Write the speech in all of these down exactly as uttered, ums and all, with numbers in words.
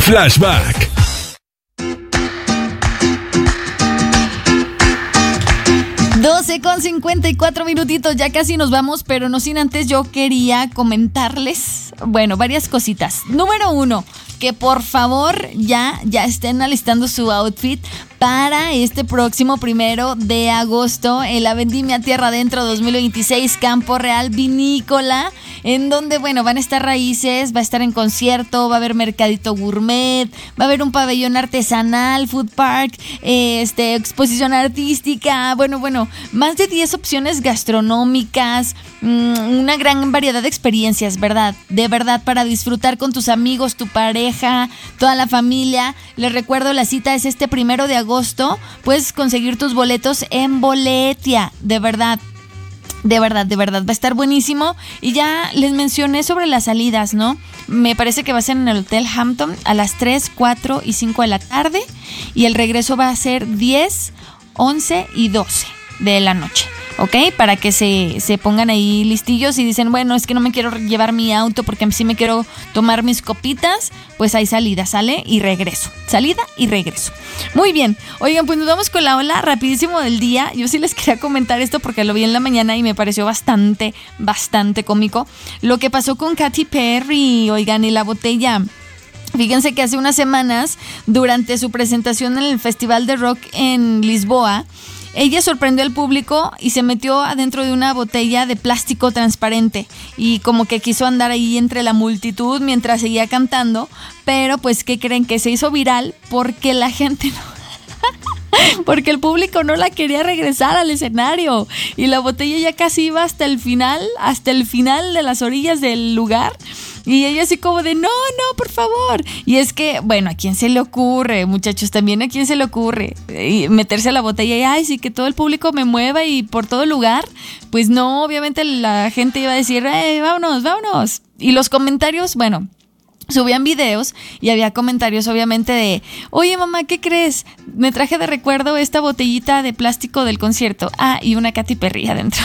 Flashback. doce con cincuenta y cuatro minutitos, ya casi nos vamos, pero no sin antes yo quería comentarles, bueno, varias cositas. Número uno, que por favor ya, ya estén alistando su outfit para este próximo primero de agosto en la Vendimia Tierra Adentro dos mil veintiséis Campo Real Vinícola, en donde, bueno, van a estar Raíces, va a estar en concierto, va a haber mercadito gourmet, va a haber un pabellón artesanal, food park, eh, este, exposición artística, bueno, bueno, más de diez opciones gastronómicas, mmm, una gran variedad de experiencias, ¿verdad? De verdad, para disfrutar con tus amigos, tu pareja, toda la familia. Les recuerdo, la cita es este primero de agosto, puedes conseguir tus boletos en Boletia, de verdad. De verdad, de verdad, va a estar buenísimo. Y ya les mencioné sobre las salidas, ¿no? Me parece que va a ser en el Hotel Hampton a las tres, cuatro y cinco de la tarde. Y el regreso va a ser diez, once y doce de la noche, ¿ok? Para que se, se pongan ahí listillos y dicen, bueno, es que no me quiero llevar mi auto porque sí me quiero tomar mis copitas. Pues hay salida, sale y regreso. Salida y regreso. Muy bien. Oigan, pues nos vamos con la ola rapidísimo del día. Yo sí les quería comentar esto porque lo vi en la mañana y me pareció bastante, bastante cómico. Lo que pasó con Katy Perry, oigan, y la botella. Fíjense que hace unas semanas, durante su presentación en el Festival de Rock en Lisboa, ella sorprendió al público y se metió adentro de una botella de plástico transparente y como que quiso andar ahí entre la multitud mientras seguía cantando, pero pues ¿qué creen? Que se hizo viral porque la gente no... porque el público no la quería regresar al escenario y la botella ya casi iba hasta el final, hasta el final de las orillas del lugar. Y ella así como de, no, no, por favor. Y es que, bueno, ¿a quién se le ocurre, muchachos? También ¿a quién se le ocurre y meterse a la botella y, ay, sí, que todo el público me mueva y por todo lugar? Pues no, obviamente la gente iba a decir, eh, vámonos, vámonos. Y los comentarios, bueno, subían videos y había comentarios obviamente de, oye mamá, ¿qué crees? Me traje de recuerdo esta botellita de plástico del concierto. Ah, y una Katy Perry adentro.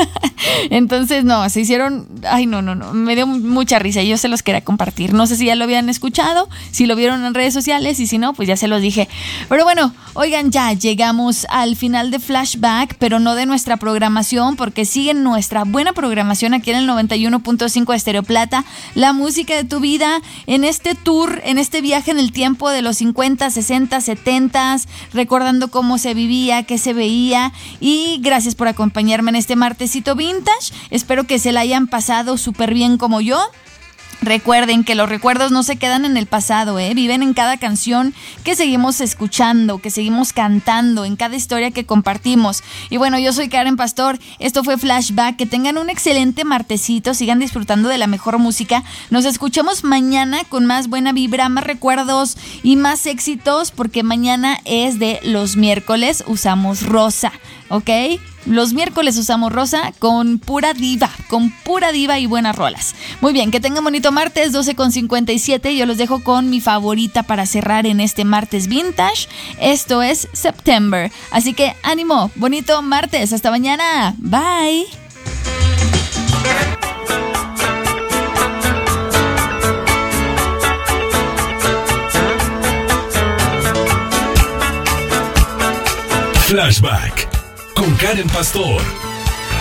Entonces, no, se hicieron, ay, no, no, no, me dio mucha risa y yo se los quería compartir. No sé si ya lo habían escuchado, si lo vieron en redes sociales y si no, pues ya se los dije. Pero bueno, oigan, ya llegamos al final de Flashback, pero no de nuestra programación, porque sigue nuestra buena programación aquí en el noventa y uno punto cinco de Stereo Plata, la música de tu vida, en este tour, en este viaje en el tiempo de los cincuenta, sesenta, setenta, recordando cómo se vivía, qué se veía. Y gracias por acompañarme en este martesito vintage. Espero que se la hayan pasado súper bien como yo. Recuerden que los recuerdos no se quedan en el pasado, ¿eh? Viven en cada canción que seguimos escuchando, que seguimos cantando, en cada historia que compartimos. Y bueno, yo soy Karen Pastor, esto fue Flashback, que tengan un excelente martesito, sigan disfrutando de la mejor música. Nos escuchamos mañana con más buena vibra, más recuerdos y más éxitos, porque mañana es de los miércoles usamos rosa, ¿ok? Los miércoles usamos rosa con pura diva, con pura diva y buenas rolas. Muy bien, que tengan bonito martes, doce con cincuenta y siete. Yo los dejo con mi favorita para cerrar en este martes vintage. Esto es September. Así que ánimo, bonito martes. Hasta mañana. Bye. Flashback con Karen Pastor.